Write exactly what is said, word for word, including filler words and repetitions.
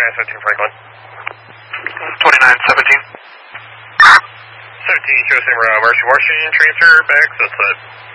twenty-nine seventeen Franklin. twenty-nine seventeen. seventeen, show us uh, Marcy Washington transfer back, so it's a